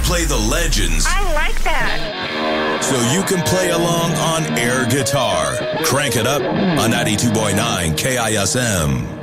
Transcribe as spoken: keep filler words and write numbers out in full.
play the legends. I like that. So you can play along on air guitar. Crank it up on ninety-two point nine K I S M.